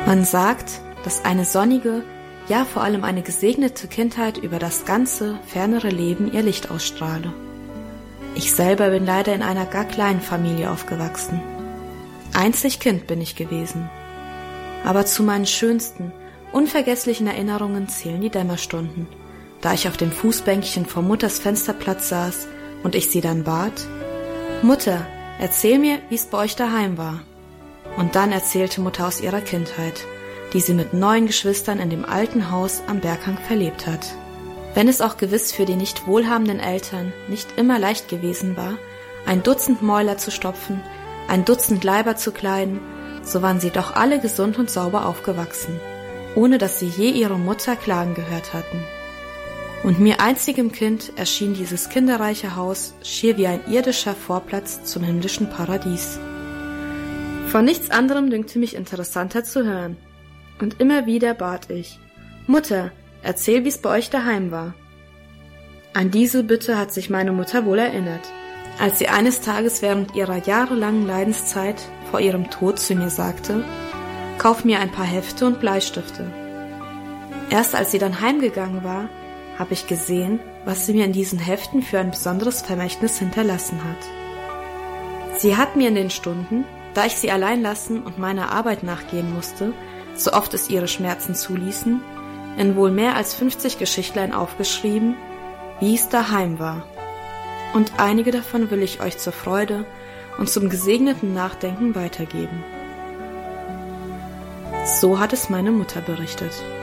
Man sagt, dass eine sonnige, ja vor allem eine gesegnete Kindheit über das ganze, fernere Leben ihr Licht ausstrahle. Ich selber bin leider in einer gar kleinen Familie aufgewachsen. Einzig Kind bin ich gewesen. Aber zu meinen schönsten, unvergesslichen Erinnerungen zählen die Dämmerstunden, da ich auf dem Fußbänkchen vor Mutters Fensterplatz saß und ich sie dann bat: »Mutter, erzähl mir, wie's bei euch daheim war.« Und dann erzählte Mutter aus ihrer Kindheit, die sie mit 9 Geschwistern in dem alten Haus am Berghang verlebt hat. Wenn es auch gewiss für die nicht wohlhabenden Eltern nicht immer leicht gewesen war, ein Dutzend Mäuler zu stopfen, ein Dutzend Leiber zu kleiden, so waren sie doch alle gesund und sauber aufgewachsen, ohne dass sie je ihre Mutter klagen gehört hatten. Und mir einzigem Kind erschien dieses kinderreiche Haus schier wie ein irdischer Vorplatz zum himmlischen Paradies. Von nichts anderem dünkte mich interessanter zu hören. Und immer wieder bat ich: »Mutter, erzähl, wie's bei euch daheim war.« An diese Bitte hat sich meine Mutter wohl erinnert, als sie eines Tages während ihrer jahrelangen Leidenszeit vor ihrem Tod zu mir sagte: »Kauf mir ein paar Hefte und Bleistifte.« Erst als sie dann heimgegangen war, habe ich gesehen, was sie mir in diesen Heften für ein besonderes Vermächtnis hinterlassen hat. Sie hat mir in den Stunden, da ich sie allein lassen und meiner Arbeit nachgehen musste, so oft es ihre Schmerzen zuließen, in wohl mehr als 50 Geschichtlein aufgeschrieben, wie es daheim war. Und einige davon will ich euch zur Freude und zum gesegneten Nachdenken weitergeben. So hat es meine Mutter berichtet.